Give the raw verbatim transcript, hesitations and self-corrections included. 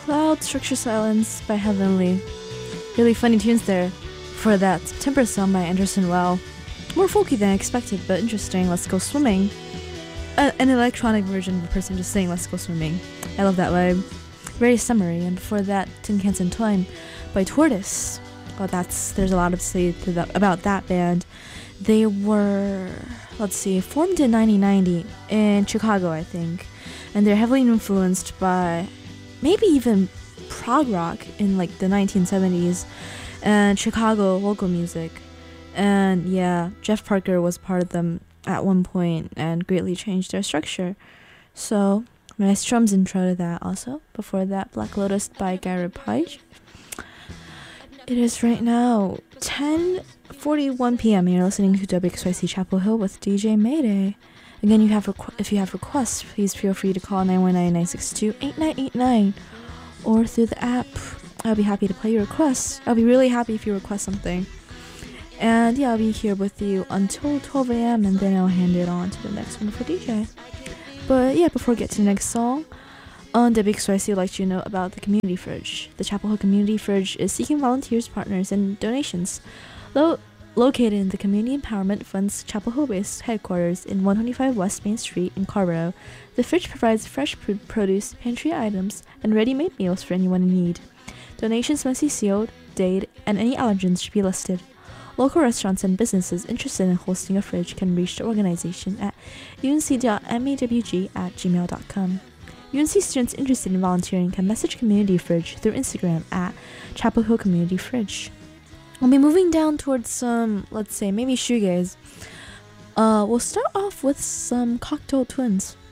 Cloud Structure Silence by Heavenly. Really funny tunes there for that. September Song by Anderson Well. More folky than I expected, but interesting. Let's Go Swimming. A- an electronic version of a person just saying Let's Go Swimming. I love that vibe. Very summery. And before that, Tin Cans and Twine by Tortoise. Well, that's there's a lot to say to that, about that band. They were, let's see, formed in nineteen ninety in Chicago, I think. And they're heavily influenced by maybe even prog rock in like the nineteen seventies and Chicago local music. And yeah, Jeff Parker was part of them at one point and greatly changed their structure. So, nice drums intro to that also. Before that, Black Lotus by Garrett Page. It is right now ten forty-one p.m. You're listening to W X Y C Chapel Hill with D J Mayday. Again, you have requ- if you have requests, please feel free to call nine one nine, nine six two, eight nine eight nine or through the app. I'll be happy to play your requests. I'll be really happy if you request something. And yeah, I'll be here with you until twelve a.m. and then I'll hand it on to the next wonderful D J. But yeah, before we get to the next song, on W X Y C, I'd like you to know about the Community Fridge. The Chapel Hill Community Fridge is seeking volunteers, partners, and donations. Lo- located in the Community Empowerment Fund's Chapel Hill-based headquarters in one twenty-five West Main Street in Carrboro, the fridge provides fresh pr- produce, pantry items, and ready-made meals for anyone in need. Donations must be sealed, dated, and any allergens should be listed. Local restaurants and businesses interested in hosting a fridge can reach the organization at u n c dot m a w g at gmail dot com. U N C students interested in volunteering can message Community Fridge through Instagram at Chapel Hill Community Fridge. We'll be moving down towards some, let's say, maybe shoegaze. Uh, we'll start off with some Cocktail Twins.